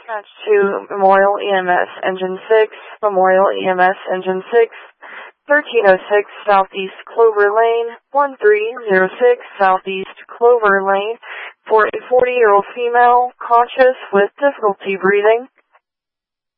Dispatch to Memorial EMS Engine 6, Memorial EMS Engine 6, 1306 Southeast Clover Lane, 1306 Southeast Clover Lane, for a 40-year-old female conscious with difficulty breathing.